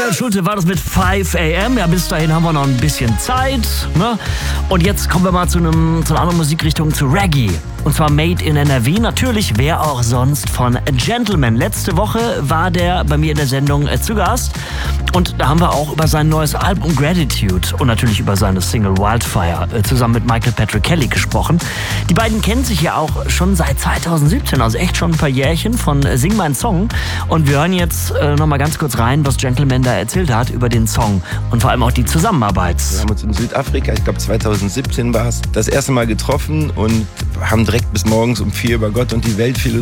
Michael Schulte war das mit 5 AM. Ja, bis dahin haben wir noch ein bisschen Zeit. Ne? Und jetzt kommen wir mal zu einer anderen Musikrichtung, zu Reggae. Und zwar Made in NRW. Natürlich, wer auch sonst, von Gentleman. Letzte Woche war der bei mir in der Sendung zu Gast. Und da haben wir auch über sein neues Album Gratitude und natürlich über seine Single Wildfire zusammen mit Michael Patrick Kelly gesprochen. Die beiden kennen sich ja auch schon seit 2017, also echt schon ein paar Jährchen von Sing mein Song. Und wir hören jetzt nochmal ganz kurz rein, was Gentleman da erzählt hat über den Song und vor allem auch die Zusammenarbeit. Wir haben uns in Südafrika, ich glaube 2017 war es, das erste Mal getroffen und haben direkt bis morgens um 4 über Gott und die Welt philosophiert.